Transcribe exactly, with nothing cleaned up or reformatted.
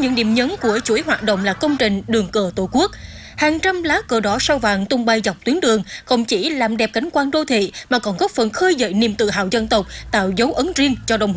những điểm nhấn của chuỗi hoạt động là công trình Đường cờ Tổ quốc. Hàng trăm lá cờ đỏ sao vàng tung bay dọc tuyến đường không chỉ làm đẹp cảnh quan đô thị mà còn góp phần khơi dậy niềm tự hào dân tộc, tạo dấu ấn riêng cho đồng